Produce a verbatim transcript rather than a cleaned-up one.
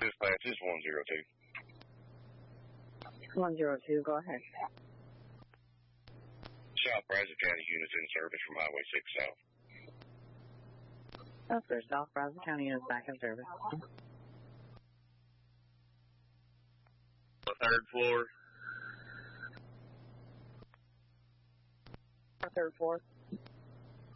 Dispatch is one zero two. one zero two, go ahead. South Brazos County units in service from Highway six South. That's for South Brazos County units back in service. The third floor. Third floor.